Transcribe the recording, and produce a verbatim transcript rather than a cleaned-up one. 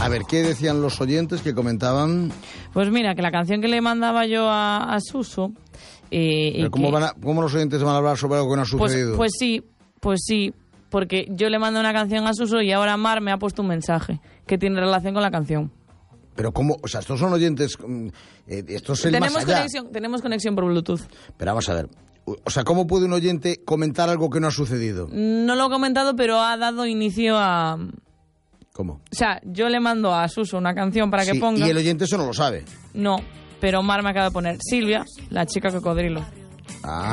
A ver, ¿qué decían los oyentes que comentaban? Pues mira, que la canción que le mandaba yo a, a Suso... Eh, Pero y ¿cómo, que, van a, ¿Cómo los oyentes van a hablar sobre algo que no ha pues, sucedido? pues sí, pues sí, porque yo le mando una canción a Suso y ahora Mar me ha puesto un mensaje que tiene relación con la canción. Pero ¿cómo? O sea, estos son oyentes... Eh, estos es el Tenemos más allá. conexión, tenemos conexión por Bluetooth. Pero vamos a ver. O sea, ¿cómo puede un oyente comentar algo que no ha sucedido? No lo he comentado, pero ha dado inicio a... ¿Cómo? O sea, yo le mando a Suso una canción para que Sí, ponga... y el oyente eso no lo sabe. No, pero Mar me acaba de poner Silvia, la chica cocodrilo. Ah.